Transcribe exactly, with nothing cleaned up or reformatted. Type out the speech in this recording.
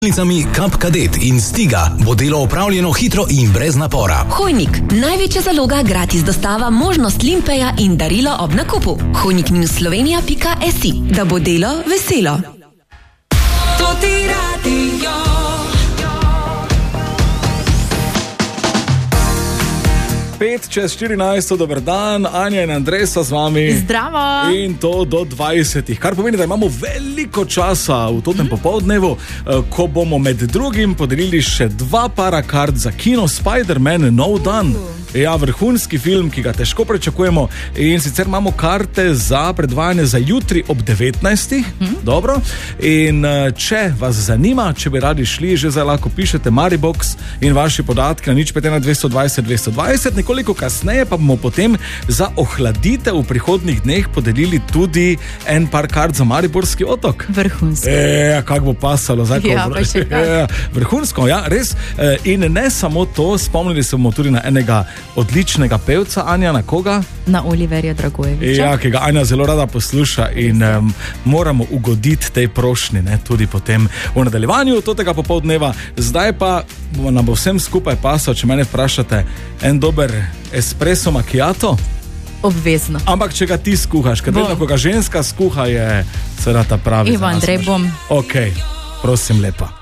Kamp Kadet in Stiga bo delo opravljeno hitro in brez napora. Hojnik, največja zaloga, gratis dostava, možnost limpeja in darilo ob nakupu. hojnik minus slovenija pika si, da bo delo veselo. To ti radio. pet čez štirinajst, dober dan, Anja in Andrej so z vami. Zdravo. In to do dvajsetih, kar pomeni, da imamo veliko časa v tem mm. popoldnevu, ko bomo med drugim podelili še dva para kart za kino Spider-Man Nov dan. Ja, vrhunski film, ki ga težko pričakujemo, in sicer imamo karte za predvajanje za jutri ob devetnajstih. Mm. Dobro. In če vas zanima, če bi radi šli, že zdaj lahko pišete Maribox in vaši podatki na nič pet ena dvesto dvajset dvesto dvajset. Nekoliko kasneje pa bomo potem za ohladitev v prihodnjih dneh podelili tudi en par kart za Mariborski otok. Vrhunsko. E, kak bo pasalo. Zdaj, ja, pa še kak. E, vrhunsko, ja, res. E, in ne samo to, spomnili se bomo tudi na enega odličnega pevca, Anja, na koga? Na Oliverja Dragojevića. Ja, ki ga Anja zelo rada posluša in um, moramo ugoditi tej prošnji, ne, tudi potem v nadaljevanju tega popoldneva. Zdaj pa nam bo vsem skupaj pasal, če mene vprašate, en dober espresso macchiato? Obvezno. Ampak če ga ti skuhaš, ker vedno, ko ga ženska skuha, je seveda ta pravi. Ivo, Andrej, bom. Ok, prosim lepa.